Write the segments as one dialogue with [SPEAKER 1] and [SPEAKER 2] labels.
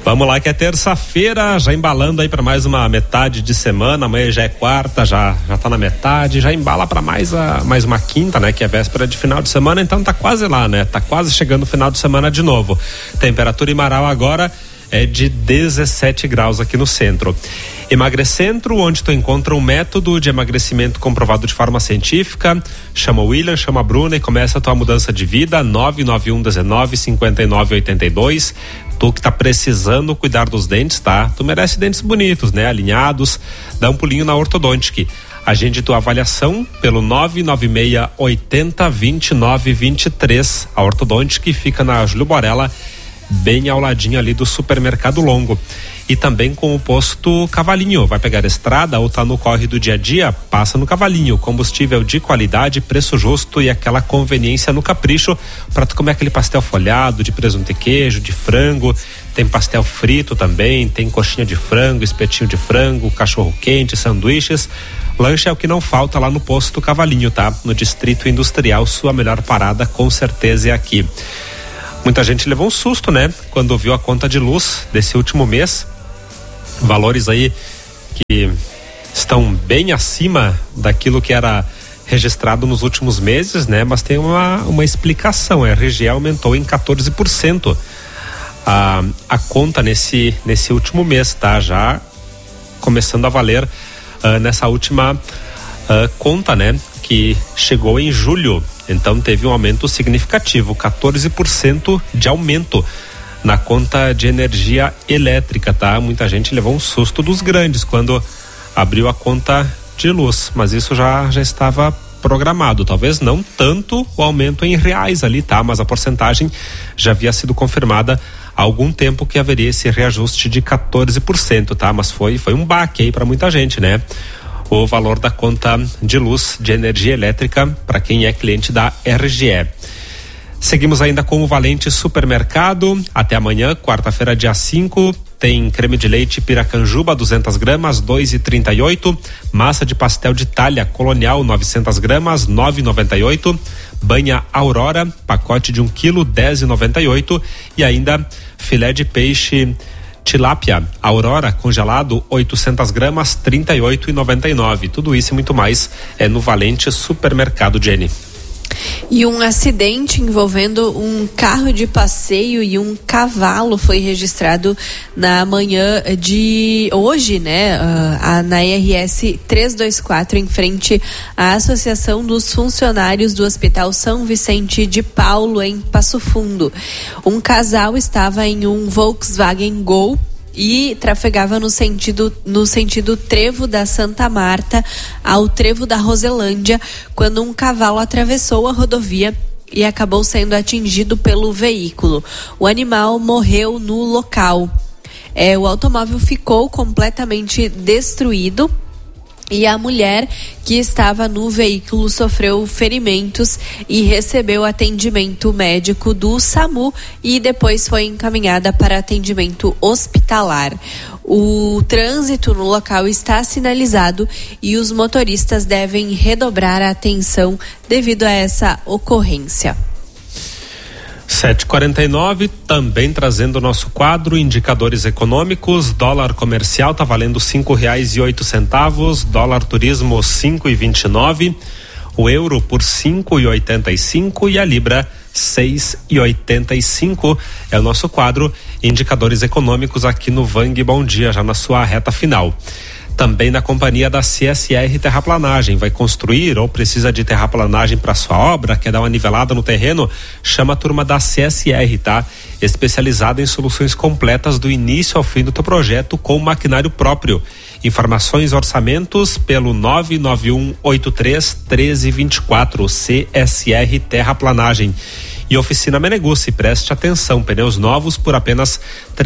[SPEAKER 1] Vamos lá, que é terça-feira, já embalando aí para mais uma metade de semana. Amanhã já é quarta, já tá na metade, já embala para mais uma quinta, né? Que é véspera de final de semana, então tá quase lá, né? Tá quase chegando o final de semana de novo. Temperatura em Marau agora é de 17 graus aqui no centro. Emagrecentro, onde tu encontra um método de emagrecimento comprovado de forma científica. Chama o William, chama a Bruna e começa a tua mudança de vida. 991195982. Tu que tá precisando cuidar dos dentes, tá? Tu merece dentes bonitos, né? Alinhados. Dá um pulinho na Ortodontic. Agende tua avaliação pelo 996802923. A Ortodontic fica na Júlio Borella, bem ao ladinho ali do Supermercado Longo. E também com o posto Cavalinho. Vai pegar a estrada ou tá no corre do dia a dia? Passa no Cavalinho. Combustível de qualidade, preço justo e aquela conveniência no capricho para tu comer aquele pastel folhado de presunto e queijo, de frango. Tem pastel frito também, tem coxinha de frango, espetinho de frango, cachorro quente, sanduíches. Lanche é o que não falta lá no posto Cavalinho, tá? No Distrito Industrial, sua melhor parada com certeza é aqui. Muita gente levou um susto, né? Quando viu a conta de luz desse último mês. Valores aí que estão bem acima daquilo que era registrado nos últimos meses, né? Mas tem uma explicação. A RGE aumentou em 14% a conta nesse último mês, tá? Já começando a valer nessa última conta, né? Que chegou em julho. Então teve um aumento significativo, 14% de aumento na conta de energia elétrica, tá? Muita gente levou um susto dos grandes quando abriu a conta de luz, mas isso já estava programado, talvez não tanto o aumento em reais ali, tá? Mas a porcentagem já havia sido confirmada há algum tempo que haveria esse reajuste de 14%, tá? Mas foi um baque aí para muita gente, né? O valor da conta de luz de energia elétrica para quem é cliente da RGE. Seguimos ainda com o Valente Supermercado. Até amanhã, quarta-feira, dia 5, tem creme de leite Piracanjuba 200 gramas, 2,38. Massa de pastel de talha Colonial 900 gramas, 9,98. Banha Aurora, pacote de 1 quilo, 10,98. E ainda filé de peixe Tilápia Aurora congelado 800 gramas, 38,99. Tudo isso e muito mais é no Valente Supermercado, Jenny.
[SPEAKER 2] E um acidente envolvendo um carro de passeio e um cavalo foi registrado na manhã de hoje, né? Na RS 324, em frente à Associação dos Funcionários do Hospital São Vicente de Paulo, em Passo Fundo. Um casal estava em um Volkswagen Gol e trafegava no sentido Trevo da Santa Marta ao Trevo da Roselândia, quando um cavalo atravessou a rodovia e acabou sendo atingido pelo veículo. O animal morreu no local. O automóvel ficou completamente destruído e a mulher que estava no veículo sofreu ferimentos e recebeu atendimento médico do SAMU e depois foi encaminhada para atendimento hospitalar. O trânsito no local está sinalizado e os motoristas devem redobrar a atenção devido a essa ocorrência.
[SPEAKER 1] 7h49, também trazendo o nosso quadro Indicadores Econômicos. Dólar comercial tá valendo R$5,08, dólar turismo R$5,29, o euro por R$5,85 e a libra R$6,85. É o nosso quadro Indicadores Econômicos aqui no Vang Bom Dia, já na sua reta final. Também na companhia da CSR Terraplanagem. Vai construir ou precisa de terraplanagem para sua obra, quer dar uma nivelada no terreno? Chama a turma da CSR, tá? Especializada em soluções completas do início ao fim do teu projeto com maquinário próprio. Informações e orçamentos pelo 991831324. CSR Terraplanagem. E Oficina Meneguci, preste atenção, pneus novos por apenas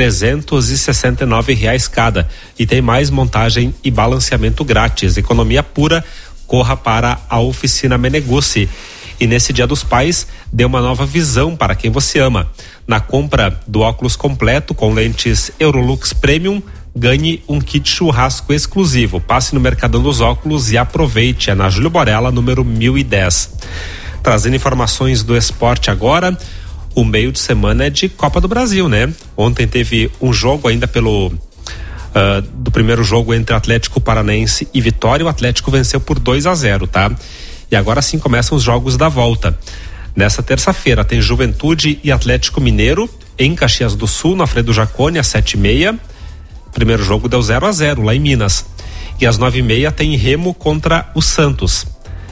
[SPEAKER 1] R$369 cada. E tem mais montagem e balanceamento grátis. Economia pura, corra para a Oficina Meneguci. E nesse Dia dos Pais, dê uma nova visão para quem você ama. Na compra do óculos completo com lentes Eurolux Premium, ganhe um kit churrasco exclusivo. Passe no Mercadão dos Óculos e aproveite. É na Júlio Borella, número 1010. Trazendo informações do esporte agora, o meio de semana é de Copa do Brasil, né? Ontem teve um jogo ainda do primeiro jogo entre Atlético Paranaense e Vitória. O Atlético venceu por 2-0, tá? E agora sim começam os jogos da volta. Nessa terça-feira tem Juventude e Atlético Mineiro em Caxias do Sul, na Alfredo Jaconi, às 7h30. Primeiro jogo deu 0-0 lá em Minas. E às 9h30 tem Remo contra o Santos.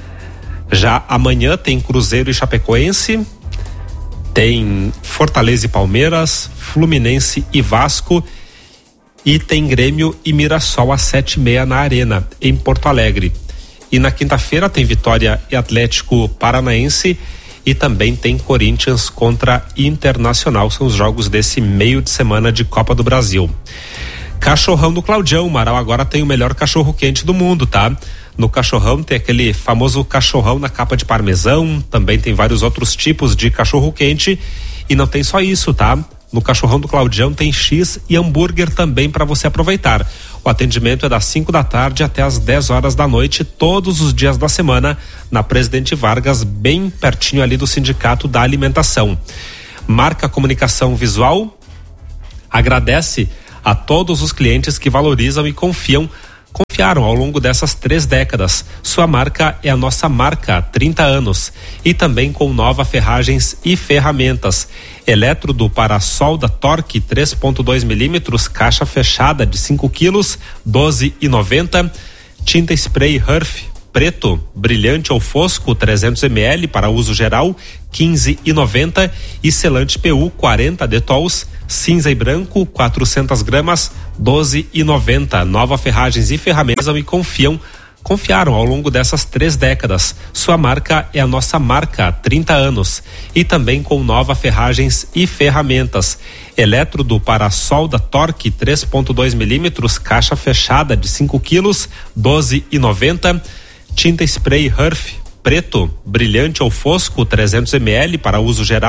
[SPEAKER 1] Já amanhã tem Cruzeiro e Chapecoense, tem Fortaleza e Palmeiras, Fluminense e Vasco, e tem Grêmio e Mirassol às 7h30 na Arena, em Porto Alegre. E na quinta-feira tem Vitória e Atlético Paranaense, e também tem Corinthians contra Internacional. São os jogos desse meio de semana de Copa do Brasil. Cachorrão do Claudião. O Marau agora tem o melhor cachorro quente do mundo, tá? No Cachorrão tem aquele famoso cachorrão na capa de parmesão, também tem vários outros tipos de cachorro quente, e não tem só isso, tá? No Cachorrão do Claudião tem X e hambúrguer também para você aproveitar. O atendimento é das 5 da tarde até as 10 horas da noite, todos os dias da semana, na Presidente Vargas, bem pertinho ali do Sindicato da Alimentação. Marca Comunicação Visual agradece a todos os clientes que valorizam e confiaram ao longo dessas 3 décadas. Sua marca é a nossa marca há 30 anos. E também com Nova Ferragens e Ferramentas. Elétrodo para solda Torque 3.2 milímetros, caixa fechada de 5 quilos, 12,90. Tinta spray Herf preto, brilhante ou fosco, 300 ml para uso geral, 15,90. E selante PU 40 Detols, cinza e branco, 400 gramas, 12,90. Nova Ferragens e Ferramentas e confiaram ao longo dessas 3 décadas. Sua marca é a nossa marca há 30 anos. E também com Nova Ferragens e Ferramentas. Elétrodo para solda Torque 3.2 milímetros, caixa fechada de 5 quilos, 12,90. Tinta spray Herf preto, brilhante ou fosco, 300 ml para uso geral,